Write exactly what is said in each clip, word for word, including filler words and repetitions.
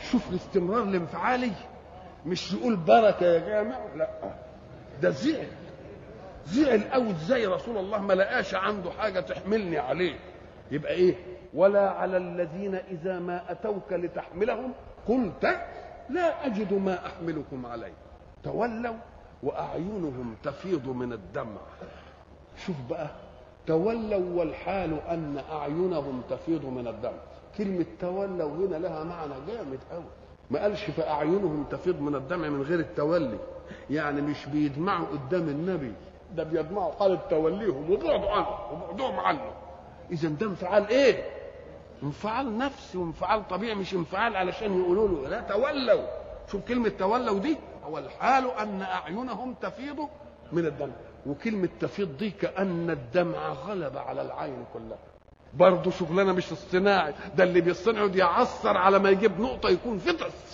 شوف الاستمرار الانفعالي، مش يقول بركه يا جامع، لا ده زعل زعل قوي. ازاي رسول الله ما لقاش عنده حاجه تحملني عليه؟ يبقى ايه؟ ولا على الذين اذا ما اتوك لتحملهم قلت لا اجد ما احملكم عليه تولوا واعينهم تفيض من الدمع. شوف بقى، تولوا والحال ان اعينهم تفيض من الدمع. كلمه تولوا هنا لها معنى جامد قوي. ما قالش فاعينهم تفيض من الدمع من غير التولي، يعني مش بيدمعوا قدام النبي، ده بيدمعوا حاله توليهم وبعدوا عنه وبعدهم عنه. اذا ده انفعال ايه؟ انفعال نفسي وانفعال طبيعي، مش انفعال علشان يقولوا له لا تولوا. شوف كلمه تولوا دي، والحال ان اعينهم تفيض من الدمع. وكلمه تفيض دي كان الدمع غلب على العين كلها. برضه شغلانه مش اصطناعي، ده اللي بيصطنعوا دي يعصر على ما يجيب نقطه يكون فطس،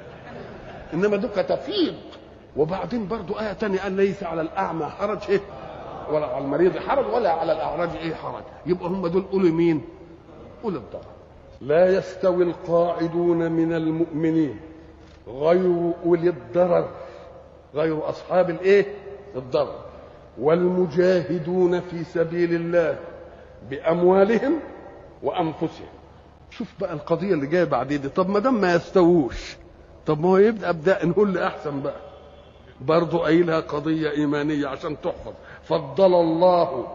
انما دوك تفيض. وبعدين برضه ايه تانية قال ليس على الاعمى حرج ايه ولا على المريض حرج ولا على الاعرج ايه حرج. يبقى هم دول قولوا مين؟ قولوا الضرر. لا يستوي القاعدون من المؤمنين غير اولي الضرر، غير اصحاب الايه؟ الضرر، والمجاهدون في سبيل الله باموالهم وانفسهم. شوف بقى القضيه اللي جايه بعد دي. طب ما دام ما يستووش، طب ما هو يبدا ابدا نقول له احسن بقى. برضه قايلها قضيه ايمانيه عشان تحفظ. فضل الله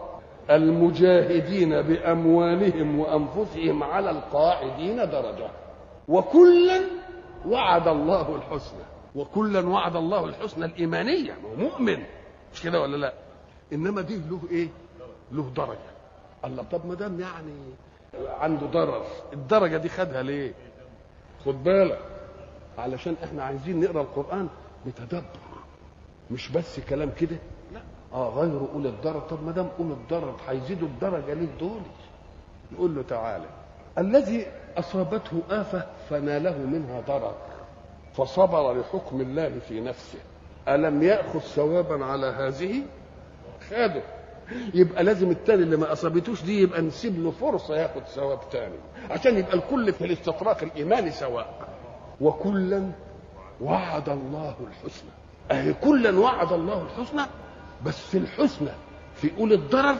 المجاهدين باموالهم وانفسهم على القاعدين درجه، وكلا وعد الله الحسنى. وكلا وعد الله الحسنى الايمانيه، هو مؤمن مش كده ولا لا؟ انما دي له ايه؟ له درجه. الله، طب ما دام يعني عنده ضرر، الدرجه دي خدها ليه؟ خد بالك، علشان احنا عايزين نقرا القران بتدبر، مش بس كلام كده. لا، اه غير اولي الضرر. طب ما دام اولي الضرر هيزيدوا الدرجه ليه دول؟ نقول له تعالى، الذي اصابته آفة فناله منها ضرر فصبر لحكم الله في نفسه، ألم يأخذ ثوابا على هذه؟ خاده. يبقى لازم التاني اللي ما اصابتوش دي يبقى نسيب له فرصه ياخد ثواب تاني، عشان يبقى الكل في الاستطراق الايماني سواء. وكلا وعد الله الحسنى. اهي كلا وعد الله الحسنى، بس الحسنى في اولي الضرر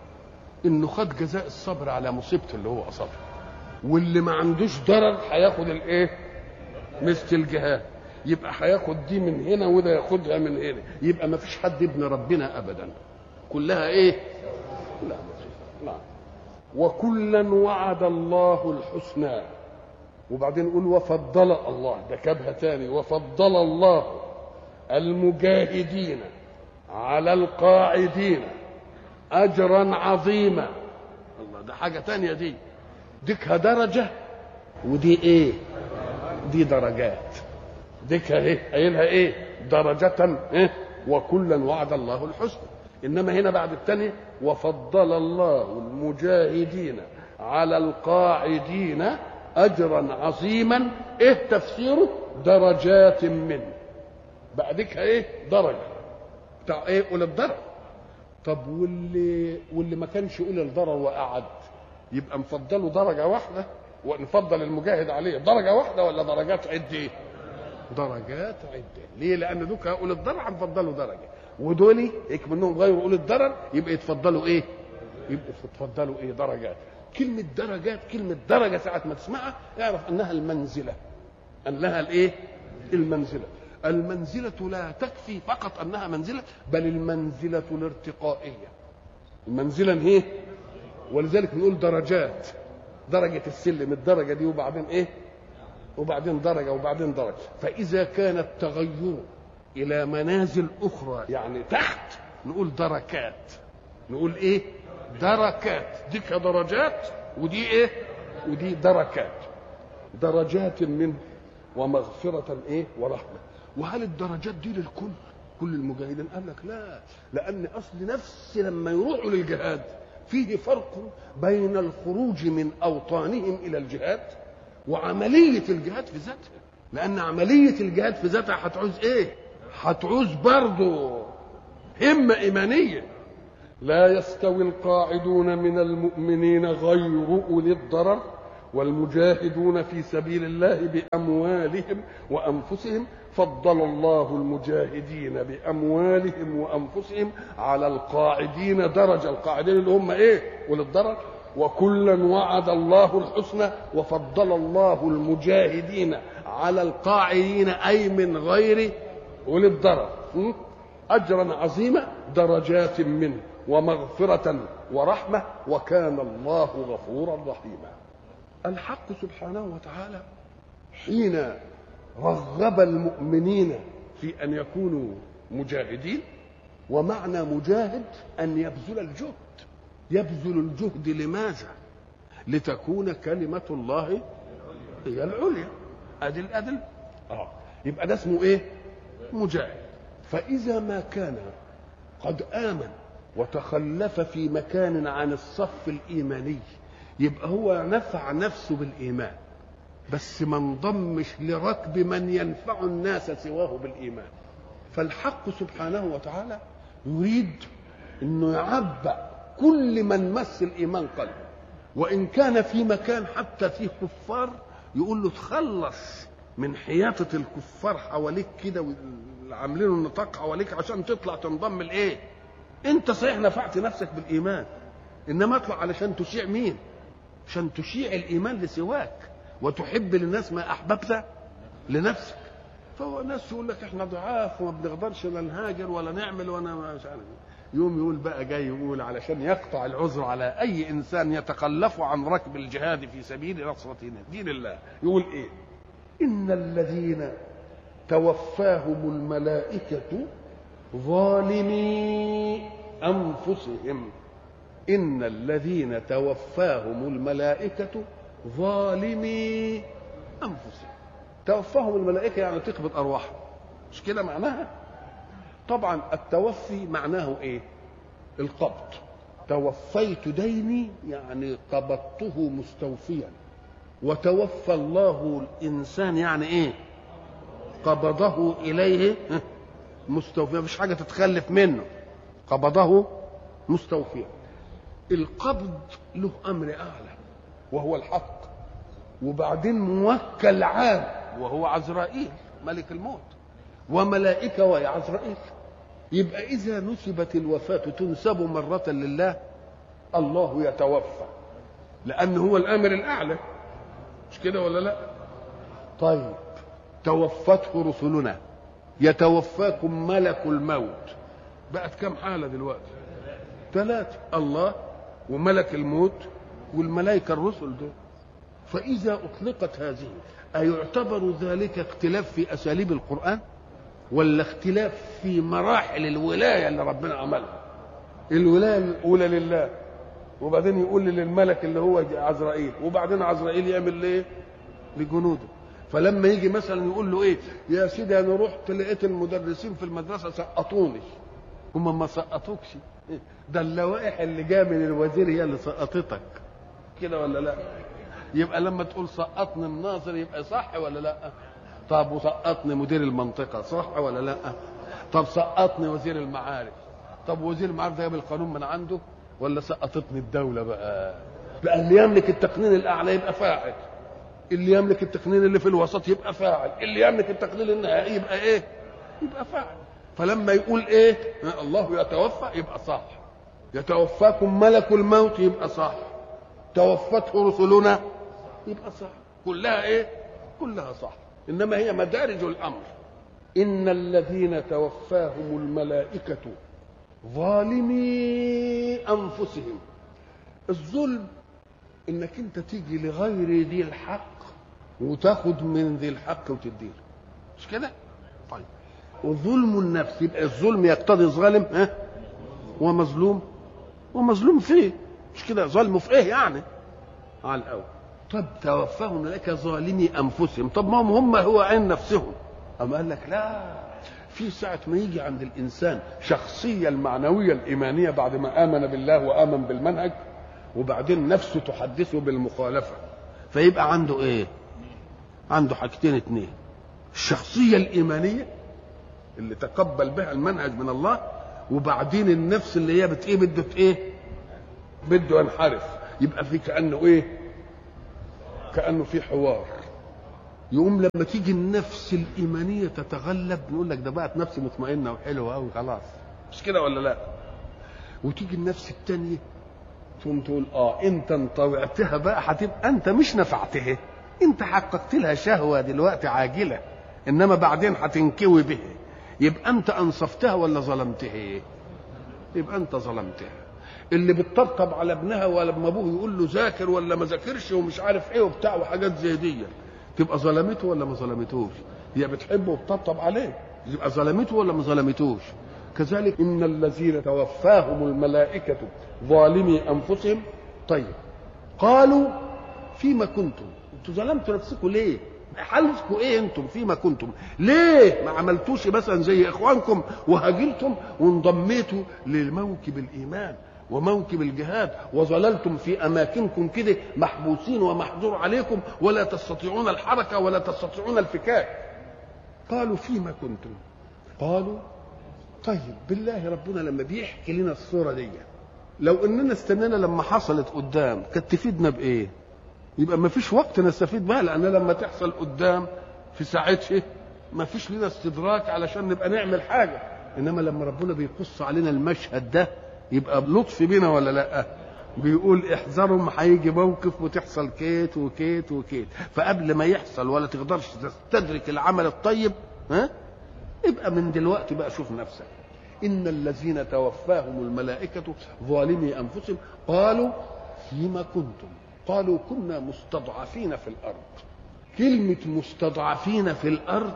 انه خد جزاء الصبر على مصيبته اللي هو اصابها، واللي ما عندوش ضرر هياخد الايه؟ مثل الجهاد. يبقى هياخد دي من هنا وده ياخدها من هنا. يبقى ما فيش حد ابن ربنا ابدا، كلها ايه؟ لا لا. وكلا وعد الله الحسنى. وبعدين يقول وفضل الله، ده كبها تاني، وفضل الله المجاهدين على القاعدين اجرا عظيما. الله، ده حاجه تانية دي. ديكها درجه ودي ايه؟ دي درجات. ديكها ايه؟ قايلها ايه؟ درجه ايه؟ وكلا وعد الله الحسنى. انما هنا بعد الثانيه وفضل الله المجاهدين على القاعدين اجرا عظيما. ايه تفسيره؟ درجات منه. بعدكها ايه؟ درجه بتاع ايه؟ اولي الضرر. طب واللي واللي ما كانش اولي الضرر وقعد، يبقى نفضله درجه واحده ونفضل المجاهد عليه درجه واحده ولا درجات عده؟ درجات عده. ليه؟ لان دوك اولي الضرر هنفضله درجه، ودول هيك منهم غير اولي الضرر يبقى يتفضلوا ايه؟ يبقوا يتفضلوا ايه؟ درجات. كلمه درجات، كلمه درجه ساعه ما تسمعها اعرف انها المنزله، انها الايه؟ المنزله. المنزله لا تكفي فقط انها منزله، بل المنزله الارتقائيه. المنزله هي، ولذلك نقول درجات. درجه السلم الدرجه دي، وبعدين ايه؟ وبعدين درجه وبعدين درجه. فاذا كان التغير الى منازل اخرى يعني تحت، نقول دركات. نقول ايه؟ دركات. دي كدرجات ودي ايه؟ ودي دركات. درجات منه ومغفرة ايه؟ ورحمة. وهل الدرجات دي للكل؟ كل المجاهدين؟ قال لك لا، لان اصل نفس لما يروحوا للجهاد فيه فرق بين الخروج من اوطانهم الى الجهاد وعملية الجهاد في ذاتها. لان عملية الجهاد في ذاتها هتعوز ايه؟ هتعوز برضه همة ايمانية. لا يستوي القاعدون من المؤمنين غير اولي الضرر والمجاهدون في سبيل الله بأموالهم وأنفسهم فضل الله المجاهدين بأموالهم وأنفسهم على القاعدين درجة. القاعدين اللي هم إيه؟ وللدرج. وكلا وعد الله الحسنى وفضل الله المجاهدين على القاعدين أي من غير وللدرج أجرا عظيما درجات منه ومغفرة ورحمة وكان الله غفورا رحيما. الحق سبحانه وتعالى حين رغب المؤمنين في أن يكونوا مجاهدين، ومعنى مجاهد أن يبذل الجهد. يبذل الجهد لماذا؟ لتكون كلمة الله هي العليا. أدل أدل آه. يبقى ده اسمه إيه؟ مجاهد. فإذا ما كان قد آمن وتخلف في مكان عن الصف الإيماني يبقى هو نفع نفسه بالإيمان، بس ما انضمش لركب من ينفع الناس سواه بالإيمان. فالحق سبحانه وتعالى يريد أنه يعبأ كل من مس الإيمان قلبه، وإن كان في مكان حتى فيه كفار يقول له تخلص من حياطة الكفار حواليك كده وعاملين النطاق حواليك عشان تطلع تنضم الإيه؟ أنت صحيح نفعت نفسك بالإيمان، إنما اطلع علشان تشيع مين؟ عشان تشيع الإيمان لسواك وتحب للناس ما أحببت لنفسك. فهو ناس يقول لك احنا ضعاف وما بنقدرش لا نهاجر ولا نعمل وانا مش عارف. يوم يقول بقى جاي يقول علشان يقطع العذر على اي انسان يتخلف عن ركب الجهاد في سبيل نصرة دين الله، يقول ايه؟ ان الذين توفاهم الملائكة ظالمي انفسهم. ان الذين توفاهم الملائكة ظالمي انفسهم. توفاهم الملائكة يعني تقبض أرواحهم، مش كده معناها؟ طبعا التوفي معناه إيه؟ القبض. توفيت ديني يعني قبضته مستوفيا، وتوفى الله الإنسان يعني إيه؟ قبضه إليه مستوفيا، مفيش حاجة تتخلف منه، قبضه مستوفيا. القبض له أمر أعلى وهو الحق، وبعدين موكل عام وهو عزرائيل ملك الموت، وملائكة وهي عزرائيل. يبقى إذا نسبت الوفاة تنسب مرة لله، الله يتوفى لأن هو الأمر الأعلى، مش كده ولا لا؟ طيب توفته رسلنا، يتوفاكم ملك الموت. بقت كم حالة دلوقتي؟ ثلاثة، الله وملك الموت والملائكة الرسل دول. فإذا أطلقت هذه أيعتبر ذلك اختلاف في أساليب القرآن ولا اختلاف في مراحل الولاية اللي ربنا عملها؟ الولاية الأولى لله، وبعدين يقول للملك اللي هو عزرائيل، وبعدين عزرائيل يعمل ليه؟ لجنوده. فلما يجي مثلا يقول له ايه؟ يا سيدي انا رحت لقيت المدرسين في المدرسة سقطوني. هم ما سقطوكش، ده اللوائح اللي جايه من الوزير هي اللي سقطتك، كده ولا لا؟ يبقى لما تقول سقطني الناظر يبقى صح ولا لا؟ طب وسقطني مدير المنطقه صح ولا لا؟ طب سقطني وزير المعارف، طب وزير المعارف ده جاب القانون من عنده ولا سقطتني الدوله؟ بقى بقى اللي يملك التقنين الاعلى يبقى فاعل، اللي يملك التقنين اللي في الوسط يبقى فاعل، اللي يملك التقنين النهائي يبقى ايه؟ يبقى فاعل. فلما يقول ايه؟ الله يتوفى يبقى صح، يتوفاكم ملك الموت يبقى صح، توفته رسلنا يبقى صح، كلها ايه؟ كلها صح. انما هي مدارج الامر. ان الذين توفاهم الملائكة ظالمي انفسهم. الظلم انك انت تيجي لغير ذي الحق وتاخد من ذي الحق وتديله، مش كده؟ طيب وظلم النفس، يبقى الظلم يقتضي ظالم ها ومظلوم، ومظلوم فيه، مش كده؟ ظلمه في ايه يعني؟ على الاول. طب توفاهم الملائكة ظالمي انفسهم، طب ما هم هم هو عين نفسهم. اما قال لك لا، في ساعة ما يجي عند الانسان شخصية المعنوية الايمانية بعد ما امن بالله وامن بالمنهج، وبعدين نفسه تحدثه بالمخالفة، فيبقى عنده ايه؟ عنده حاجتين اتنين: الشخصية الايمانية اللي تقبل بها المنهج من الله، وبعدين النفس اللي هي بت ايه؟ بده ايه؟ بده ينحرف. يبقى في كأنه ايه؟ كأنه في حوار. يقوم لما تيجي النفس الإيمانية تتغلب نقول لك ده بقت نفس مطمئنة وحلوة أوي خلاص، مش كده ولا لا؟ وتيجي النفس التانية تقوم تقول اه انت انطوعتها بقى هتبقى انت مش نفعتها، انت حققت لها شهوة دلوقتي عاجلة انما بعدين هتنكوي به، يبقى انت انصفتها ولا ظلمتها؟ يبقى انت ظلمتها. اللي بتطبطب على ابنها ولما ابوه يقول له ذاكر ولا ما ذاكرش ومش عارف ايه وبتاع وحاجات زي دي، تبقى ظلمته ولا ما ظلمتوش؟ هي بتحبه وبتطبطب عليه، يبقى ظلمته ولا ما ظلمتوش؟ كذلك ان الذين توفاهم الملائكه ظالمي انفسهم. طيب قالوا فيما كنتم؟ انتوا ظلمتوا نفسكم ليه؟ حالكم ايه انتم؟ فيما كنتم؟ ليه ما عملتوش مثلا زي اخوانكم وهاجرتم وانضميتوا لموكب الايمان وموكب الجهاد وظللتم في اماكنكم كده محبوسين ومحظور عليكم ولا تستطيعون الحركه ولا تستطيعون الفكاك؟ قالوا فيما كنتم؟ قالوا طيب بالله ربنا لما بيحكي لنا الصوره دي لو اننا استنينا لما حصلت قدام كانت تفيدنا بايه؟ يبقى ما فيش وقت نستفيد بها، لان لما تحصل قدام في ساعتها ما فيش لنا استدراك علشان نبقى نعمل حاجه. انما لما ربنا بيقص علينا المشهد ده يبقى لطف بينا ولا لا؟ بيقول احذروا ما هيجي موقف وتحصل كيت وكيت وكيت، فقبل ما يحصل ولا تقدرش تستدرك العمل الطيب ها يبقى من دلوقتي بقى شوف نفسك. ان الذين توفاهم الملائكه ظالمي انفسهم قالوا فيما كنتم؟ قالوا كنا مستضعفين في الارض. كلمه مستضعفين في الارض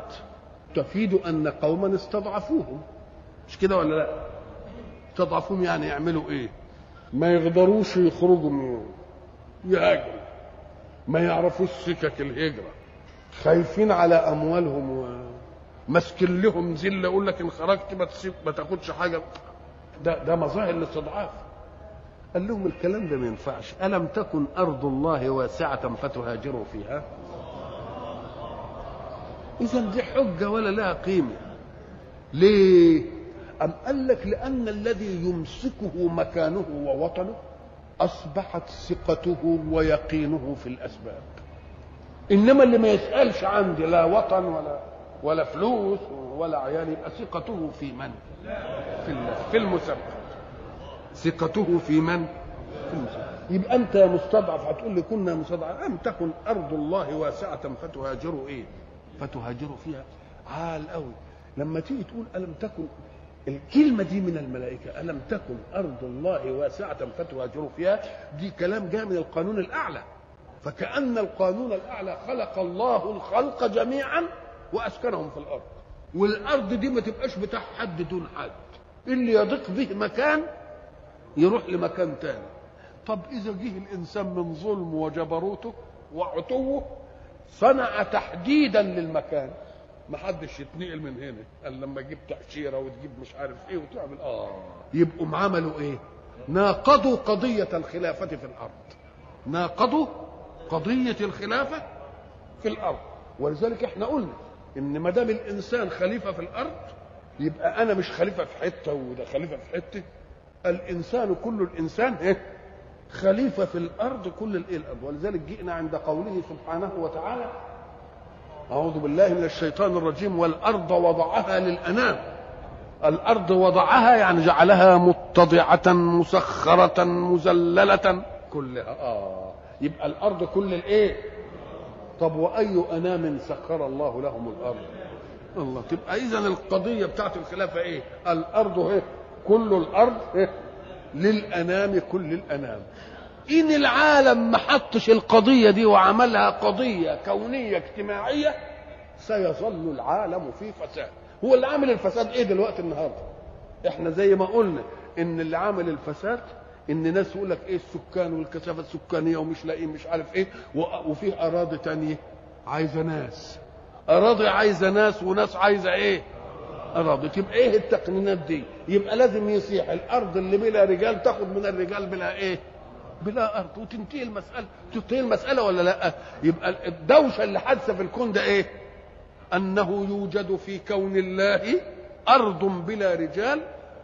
تفيد ان قوما استضعفوهم، مش كده ولا لا؟ استضعفوهم يعني يعملوا ايه؟ ما يقدروش يخرجوا من يهاجروا، ما يعرفوش سكك الهجره، خايفين على اموالهم ومسكن لهم ذله، يقول لك ان خرجت ما تسيب ما تاخدش حاجه. ده ده مظاهر الاستضعاف. قال لهم الكلام ده ما ينفعش. ألم تكن أرض الله واسعة فتهاجروا فيها؟ إذا دي حجة ولا لها قيمة. ليه؟ أم قال لك لأن الذي يمسكه مكانه ووطنه أصبحت ثقته ويقينه في الأسباب. إنما اللي ما يسألش عندي لا وطن ولا ولا فلوس ولا عيال يبقى ثقته في من؟ في الله، في المسبب. ثقته في من؟ في المسبب. يبقى أنت يا مستضعف هتقول لي كنا مستضعف. أم تكن أرض الله واسعة فتهاجروا إيه؟ فتهاجروا فيها. عال قوي لما تيجي تقول ألم تكن، الكلمة دي من الملائكة، ألم تكن أرض الله واسعة فتهاجروا فيها، دي كلام جاء من القانون الأعلى. فكأن القانون الأعلى خلق الله الخلق جميعا وأسكنهم في الأرض، والأرض دي ما تبقاش بتاع حد دون حد، اللي يضيق به مكان يروح لمكان تاني. طب إذا جه الإنسان من ظلم وجبروته وعتوه صنع تحديدا للمكان، ما حدش يتنقل من هنا قال لما تجيب تأشيرة وتجيب مش عارف ايه وتعمل اه يبقوا عملوا ايه؟ ناقضوا قضية الخلافة في الأرض، ناقضوا قضية الخلافة في الأرض. ولذلك احنا قلنا ان ما دام الإنسان خليفة في الأرض يبقى أنا مش خليفة في حتة وده خليفة في حتة. الإنسان كل الإنسان ايه؟ خليفة في الأرض كل الايه الأرض. ولذلك جئنا عند قوله سبحانه وتعالى أعوذ بالله من الشيطان الرجيم والأرض وضعها للأنام. الأرض وضعها يعني جعلها متضعة مسخرة مذللة كلها. آه يبقى الأرض كل الإيه؟ طب وأي أنام سخر الله لهم الأرض؟ الله. تبقى إذن القضية بتاعت الخلافة إيه؟ الأرض إيه؟ كل الأرض إيه؟ للأنام كل الأنام. إن العالم ما حطش القضية دي وعملها قضية كونية اجتماعية سيظل العالم في فساد. هو اللي عامل الفساد إيه دلوقتي النهاردة؟ إحنا زي ما قلنا إن اللي عامل الفساد إن ناس يقول لك إيه السكان والكثافة السكانية ومش لاقيين مش عارف إيه، وفيه أراضي تانية عايزة ناس، أراضي عايزة ناس وناس عايزة إيه؟ أراضي. تبقى إيه التقنينات دي؟ يبقى لازم يصيح الأرض اللي بلا رجال تاخد من الرجال بلا إيه؟ بلا أرض وتنتهي المسألة. تنتهي المسألة ولا لا؟ يبقى الدوشة اللي حادثة في الكون ده إيه؟ أنه يوجد في كون الله أرض بلا رجال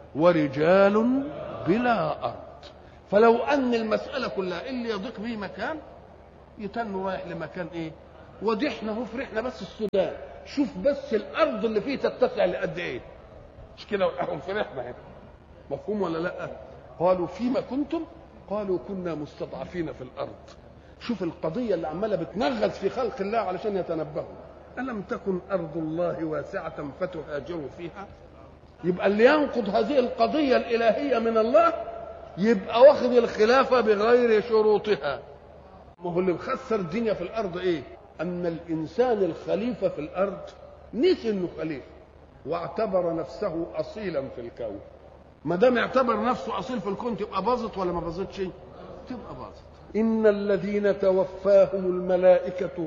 ورجال بلا أرض. فلو أن المسألة كلها اللي يضيق به مكان يتنوا رايح لمكان ايه؟ ودي احنا هو فرحنا بس السودان، شوف بس الارض اللي فيه تتسع لقد ايه؟ مش كده احنا فرحنا هنا، مفهوم ولا لا؟ قالوا فيما كنتم؟ قالوا كنا مستضعفين في الارض. شوف القضيه اللي عماله بتنغز في خلق الله علشان يتنبهوا. الم تكن ارض الله واسعه فتهاجروا فيها؟ يبقى اللي ينقض هذه القضيه الالهيه من الله يبقى واخد الخلافه بغير شروطها. ما هو اللي مخسر الدنيا في الارض ايه؟ ان الانسان الخليفه في الارض نسي انه خليفه واعتبر نفسه اصيلا في الكون. ما دام اعتبر نفسه اصيل في الكون تبقى باظت ولا ما باظتش؟ تبقى باظت. ان الذين توفاهم الملائكه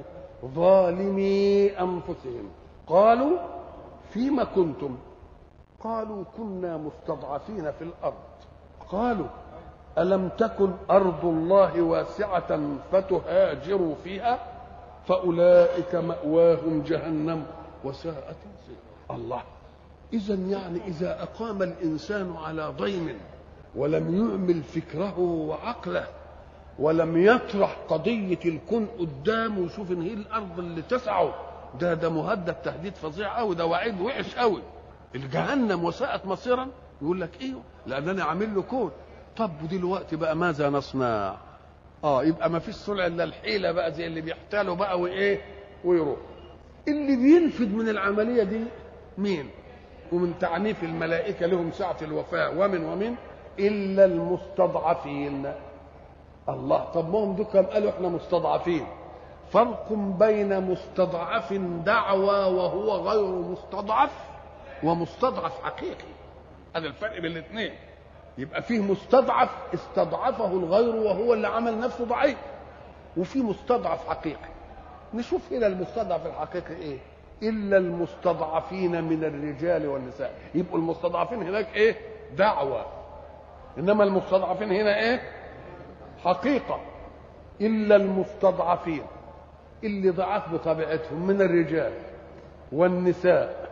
ظالمي انفسهم قالوا فيما كنتم؟ قالوا كنا مستضعفين في الارض. قالوا الم تكن ارض الله واسعه فتهاجروا فيها فاولئك ماواهم جهنم وساءت مصيرا. الله، إذا يعني إذا أقام الإنسان على ضيم ولم يعمل فكره وعقله ولم يطرح قضية الكون قدامه ويشوف إن هي الأرض اللي تسعه، ده ده مهدد تهديد فظيع أوي، ده وعيد وحش أوي. الجهنم وساءت مصيرا، يقول لك إيه؟ لأن أنا عامل له كون. طب ودلوقتي بقى ماذا نصنع؟ آه يبقى ما فيش صنع إلا الحيلة بقى، زي اللي بيحتالوا بقى وإيه ويروح. اللي بينفذ من العملية دي مين؟ ومن تعنيف الملائكة لهم سعة الوفاء ومن ومن إلا المستضعفين. الله، طب ما هم دول كم قالوا احنا مستضعفين؟ فرق بين مستضعف دعوى وهو غير مستضعف ومستضعف حقيقي. هذا الفرق بين الاثنين. يبقى فيه مستضعف استضعفه الغير وهو اللي عمل نفسه ضعيف، وفي مستضعف حقيقي. نشوف هنا المستضعف الحقيقي ايه؟ إلا المستضعفين من الرجال والنساء. يبقوا المستضعفين هناك إيه؟ دعوة. إنما المستضعفين هنا إيه؟ حقيقة. إلا المستضعفين اللي ضعف بطبيعتهم من الرجال والنساء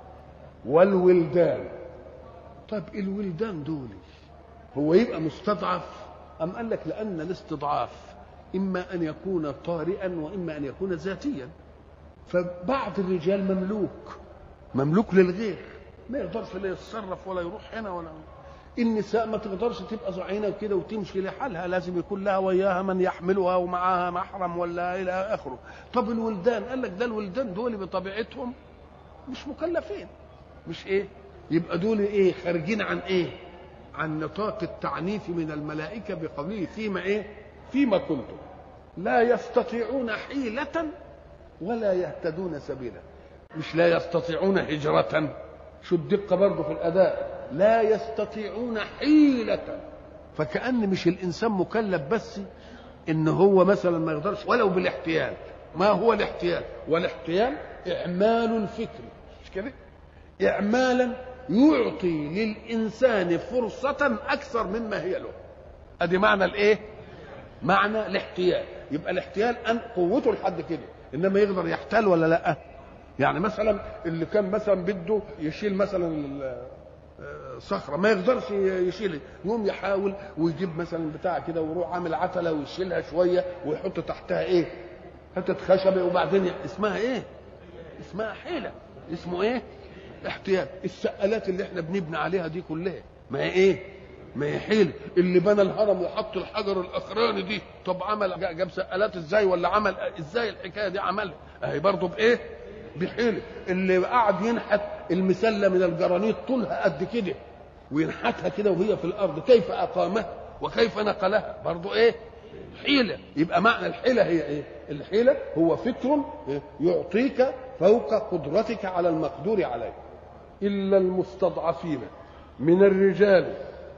والولدان. طيب الولدان دول هو يبقى مستضعف؟ أم قال لك لأن الاستضعاف إما أن يكون طارئا وإما أن يكون ذاتيا. فبعض الرجال مملوك مملوك للغير، ما يقدرش لا يتصرف ولا يروح هنا ولا. النساء ما تقدرش تبقى زعينه كده وتمشي لحالها، لازم يكون لها وياها من يحملها ومعاها محرم ولا الى اخره. طب الولدان قال لك ده الولدان دول بطبيعتهم مش مكلفين، مش ايه؟ يبقى دول ايه؟ خارجين عن ايه؟ عن نطاق التعنيف من الملائكه بقوله فيما ايه؟ فيما كنتم لا يستطيعون حيلة ولا يهتدون سبيلا. مش لا يستطيعون هجرة، شو الدقة برضه في الأداء، لا يستطيعون حيلة. فكأن مش الإنسان مكلف بس إن هو مثلا ما يقدرش ولو بالاحتيال. ما هو الاحتيال؟ والاحتيال إعمال الفكر، مش كده؟ إعمالا يعطي للإنسان فرصة أكثر مما هي له. أدي معنى الإيه؟ معنى الاحتيال. يبقى الاحتيال أن قوته لحد كده، انما يقدر يحتال ولا لا؟ يعني مثلا اللي كان مثلا بده يشيل مثلا صخره ما يقدرش يشيل، يقوم يحاول ويجيب مثلا بتاع كده ويروح عامل عتله ويشيلها شويه ويحط تحتها ايه؟ حته خشبه، وبعدين اسمها ايه؟ اسمها حيله. اسمه ايه؟ احتيال. السقالات اللي احنا بنبني عليها دي كلها ما هي ايه؟ ما هي حيله. اللي بنى الهرم وحط الحجر الاخراني دي، طب عمل جاب سقالات ازاي ولا عمل ازاي الحكايه دي؟ عملها اهي برضه بايه؟ بحيله. اللي قاعد ينحت المسله من الجرانيت طولها قد كده وينحتها كده وهي في الارض، كيف اقامها وكيف نقلها؟ برضه ايه؟ حيله. يبقى معنى الحيله هي ايه؟ الحيله هو فكر يعطيك فوق قدرتك على المقدور عليه. الا المستضعفين من الرجال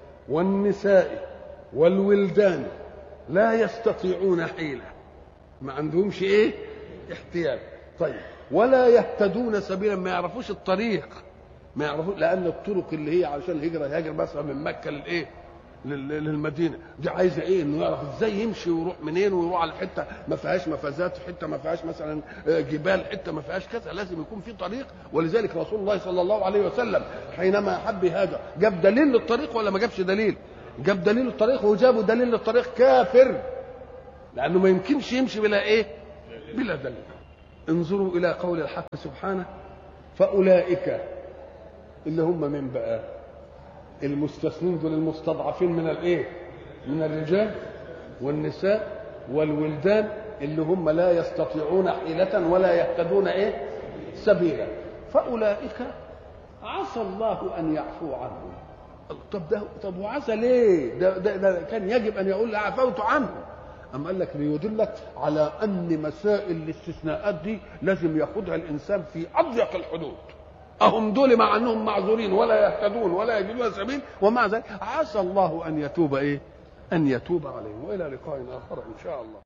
والنساء والولدان لا يستطيعون حيلة، ما عندهمش ايه؟ احتيال. طيب ولا يهتدون سبيلا، ما يعرفوش الطريق، ما يعرفوش، لان الطرق اللي هي علشان الهجره يهاجر مثلا من مكه للايه؟ للمدينه دي عايزه ايه؟ انه يعرف ازاي يمشي ويروح منين ويروح على حته ما فيهاش مفازات، حته ما فيهاش مثلا جبال، حته ما فيهاش كذا، لازم يكون في طريق. ولذلك رسول الله صلى الله عليه وسلم حينما حب يهاجر جاب دليل للطريق ولا ما جابش دليل؟ جاب دليل للطريق، وجابوا دليل للطريق كافر. لأنه ما يمكنش يمشي بلا إيه؟ بلا دليل. انظروا إلى قول الحق سبحانه: فأولئك اللي هم من بقى المستثنين دول المستضعفين من الإيه؟ من الرجال والنساء والولدان اللي هم لا يستطيعون حيلة ولا يهتدون إيه؟ سبيلا. فأولئك عسى الله أن يعفو عنهم. طب ده طب وعسى ليه؟ ده, ده, ده كان يجب أن يقول عفوت عنه. أما قال لك ليدلك على أن مسائل الاستثناءات دي لازم ياخدها الإنسان في أضيق الحدود. أهم دول مع أنهم معذورين ولا يهتدون ولا يجدون سبيل، ومع ذلك عسى الله أن يتوب إيه؟ أن يتوب عليهم. وإلى لقاء آخر إن شاء الله.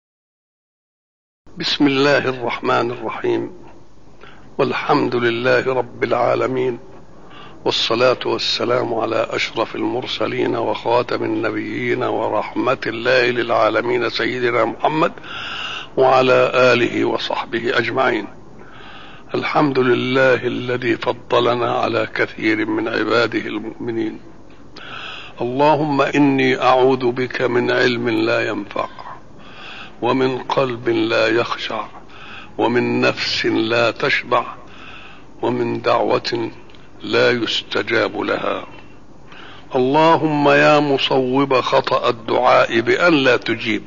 بسم الله الرحمن الرحيم، والحمد لله رب العالمين، والصلاة والسلام على أشرف المرسلين وخاتم النبيين ورحمة الله للعالمين سيدنا محمد وعلى آله وصحبه أجمعين. الحمد لله الذي فضلنا على كثير من عباده المؤمنين. اللهم إني أعوذ بك من علم لا ينفع، ومن قلب لا يخشع، ومن نفس لا تشبع، ومن دعوة لا يستجاب لها. اللهم يا مصوب خطأ الدعاء بأن لا تجيب،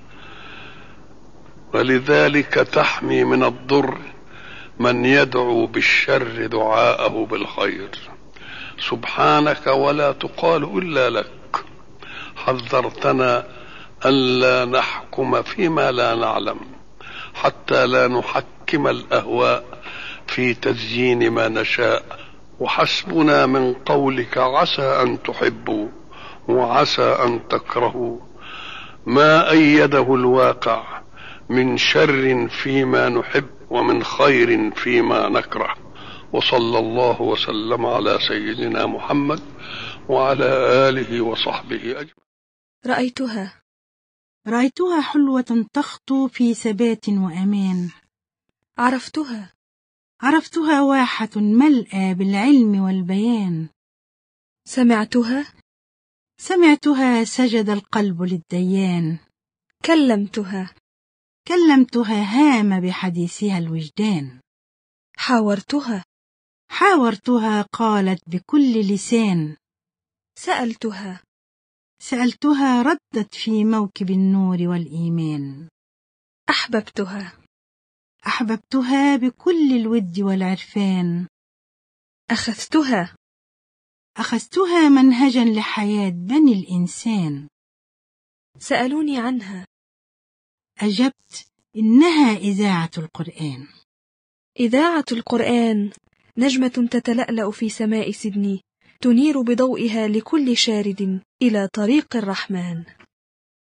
ولذلك تحمي من الضر من يدعو بالشر دعاءه بالخير. سبحانك ولا تقال إلا لك. حذرتنا ألا نحكم فيما لا نعلم، حتى لا نحكم الأهواء في تزيين ما نشاء. وحسبنا من قولك عسى أن تحبوا وعسى أن تكرهوا ما أيده الواقع من شر فيما نحب ومن خير فيما نكره. وصلى الله وسلم على سيدنا محمد وعلى آله وصحبه أجمعين. رأيتها رأيتها حلوة تخطو في ثبات وأمان. عرفتها عرفتها واحة ملأى بالعلم والبيان. سمعتها سمعتها سجد القلب للديان. كلمتها كلمتها هام بحديثها الوجدان. حاورتها حاورتها قالت بكل لسان. سألتها سألتها ردت في موكب النور والإيمان. أحببتها أحببتها بكل الود والعرفان. أخذتها أخذتها منهجا لحياة بني الإنسان. سألوني عنها أجبت إنها إذاعة القرآن. إذاعة القرآن نجمة تتلألأ في سماء سيدني، تنير بضوئها لكل شارد إلى طريق الرحمن.